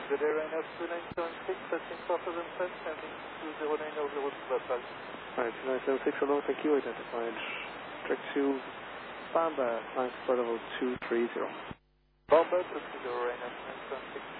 Good Air Rhino 2976, testing proper and set, sending 20900 to Bapal. Alright, 2976, hello, thank you, identified. Direct to Bamba, flying for level 230. Bamba to Good Air Rhino 2976.